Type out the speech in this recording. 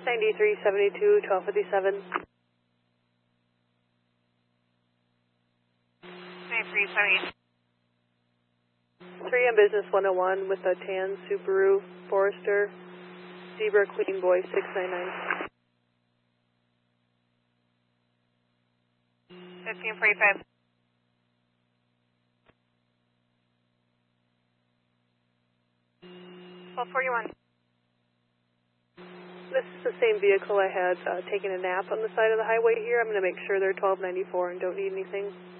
9372, 1257. 9372. 3 on business 101 with a tan Subaru Forester, Zebra Queen Boy 699. 1545. 1241. This is the same vehicle I had taken a nap on the side of the highway here. I'm going to make sure they're 1294 and don't need anything.